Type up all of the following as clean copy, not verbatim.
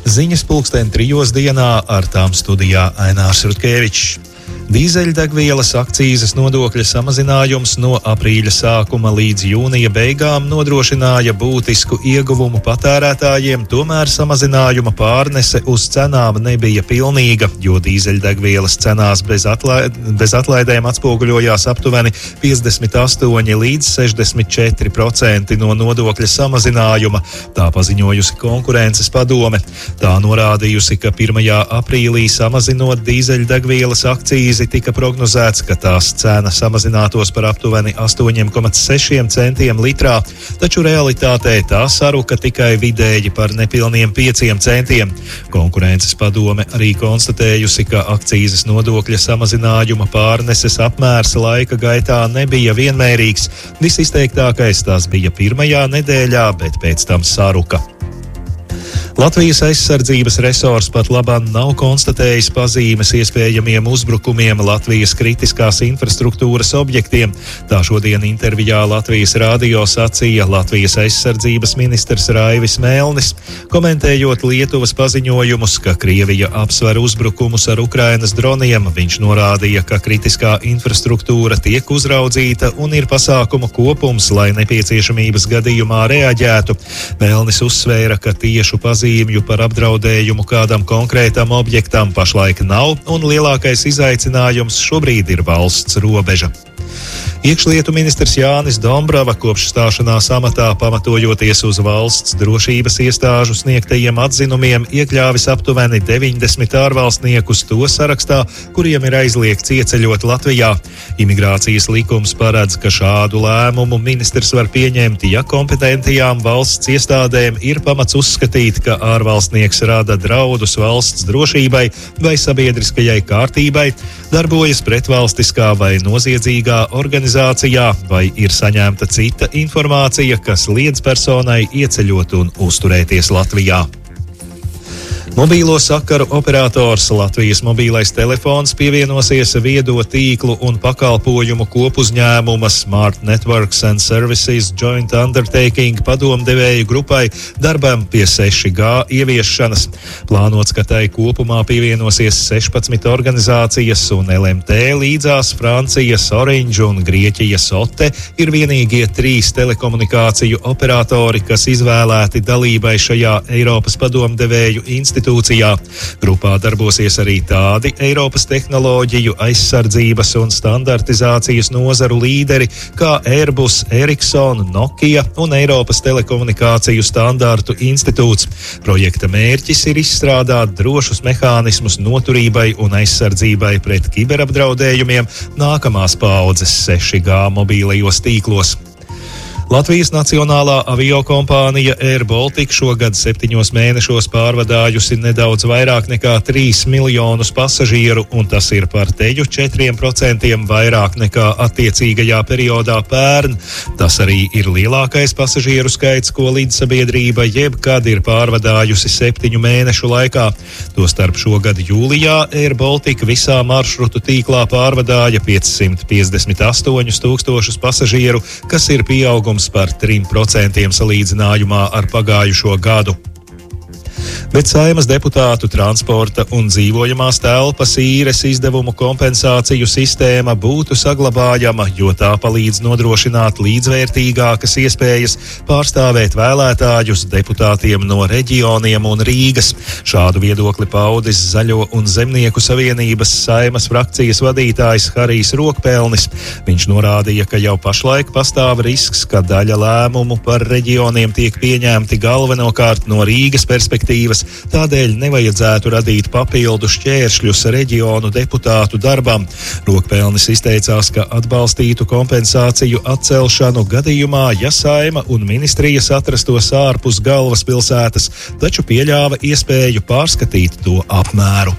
Ziņas 3:00 dienā, ar tām studijā Ainārs Rutkevičs. Dīzeļdegvielas akcīzes nodokļa samazinājums no aprīļa sākuma līdz jūnija beigām nodrošināja būtisku ieguvumu patērētājiem, tomēr samazinājuma pārnese uz cenām nebija pilnīga, jo dīzeļdegvielas cenās bez atlaidēm atspoguļojās aptuveni 58 līdz 64% no nodokļa samazinājuma, tā paziņojusi Konkurences padome. Tā norādījusi, ka 1. aprīlī samazinot dīzeļdegvielas akcīzi tika prognozēts, ka tās cena samazinātos par aptuveni 8,6 centiem litrā, taču realitātē tā saruka tikai vidēji par nepilniem 5 centiem. Konkurences padome arī konstatējusi, ka akcīzes nodokļa samazinājuma pārneses apmērs laika gaitā nebija vienmērīgs. Visizteiktākais tas bija pirmajā nedēļā, bet pēc tam saruka. Latvijas aizsardzības resors pat labāk nav konstatējis pazīmes iespējamiem uzbrukumiem Latvijas kritiskās infrastruktūras objektiem. Tā šodien intervijā Latvijas radio sacīja Latvijas aizsardzības ministrs Raivis Melnis, komentējot Lietuvas paziņojumus, ka Krievija apsver uzbrukumus ar Ukrainas droniem. Viņš norādīja, ka kritiskā infrastruktūra tiek uzraudzīta un ir pasākumu kopums, lai nepieciešamības gadījumā reaģētu. Melnis uzsvēra, ka tiešu pazīmju par apdraudējumu kādam konkrētam objektam pašlaik nav, un lielākais izaicinājums šobrīd ir valsts robeža. Iekšlietu ministrs Jānis Dombrava kopš stāšanās amatā, pamatojoties uz valsts drošības iestāžu sniegtajiem atzinumiem, iekļāvis aptuveni 90 ārvalstniekus to sarakstā, kuriem ir aizliegts ieceļot Latvijā. Imigrācijas likums paredz, ka šādu lēmumu ministrs var pieņemt, ja kompetentajām valsts iestādēm ir pamats uzskatīt, ka ārvalstnieks rada draudus valsts drošībai vai sabiedriskajai kārtībai, darbojas pretvalstiskā vai noziedzīgā organizācijā, vai ir saņemta cita informācija, kas liedz personai ieceļot un uzturēties Latvijā. Mobīlo sakaru operators Latvijas mobilais telefons pievienosies viedo tīklu un pakalpojumu kopuzņēmuma Smart Networks and Services Joint Undertaking padomdevēju grupai darbam pie 6G ieviešanas. Plānots, ka tai kopumā pievienosies 16 organizācijas un LMT līdzās Francijas Orange un Grieķijas Ote ir vienīgie 3 telekomunikāciju operatori, kas izvēlēti dalībai šajā Eiropas padomdevēju institūcijā. Grupā darbosies arī tādi Eiropas tehnoloģiju, aizsardzības un standartizācijas nozaru līderi kā Airbus, Ericsson, Nokia un Eiropas telekomunikāciju standartu institūts. Projekta mērķis ir izstrādāt drošus mehānismus noturībai un aizsardzībai pret kiberapdraudējumiem nākamās paaudzes 6G mobīlajos tīklos. Latvijas Nacionālā aviokompānija Air Baltica šogad 7 mēnešos pārvadājusi nedaudz vairāk nekā 3 miljonus pasažieru, un tas ir par teju 4% vairāk nekā attiecīgajā periodā pērn. Tas arī ir lielākais pasažieru skaits, ko līdzsabiedrība jebkad ir pārvadājusi 7 mēnešu laikā. Tostarp šogad jūlijā Air Baltica visā maršrutu tīklā pārvadāja 558 tūkstošus pasažieru, kas ir pieaugums par 3% salīdzinājumā ar pagājušo gadu. Bet Saeimas deputātu transporta un dzīvojamās telpas īres izdevumu kompensāciju sistēma būtu saglabājama, jo tā palīdz nodrošināt līdzvērtīgākas iespējas pārstāvēt vēlētājus deputātiem no reģioniem un Rīgas. Šādu viedokli paudis Zaļo un Zemnieku savienības Saeimas frakcijas vadītājs Harijs Rokpelnis. Viņš norādīja, ka jau pašlaik pastāv risks, ka daļa lēmumu par reģioniem tiek pieņemti galvenokārt no Rīgas perspektīvas, tādēļ nevajadzētu radīt papildu šķēršļus reģionu deputātu darbam. Rokpelnis izteicās, ka atbalstītu kompensāciju atcelšanu gadījumā, ja Saeima un ministrijas atrastos ārpus galvaspilsētas, taču pieļāva iespēju pārskatīt to apmēru.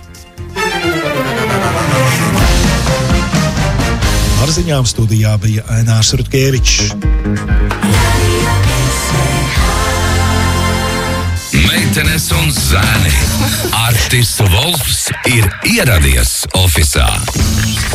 Ar ziņām studijā bija Ainārs Rutkevičs. Meitenes un zēni. Artis Volfs ir ieradies ofisā.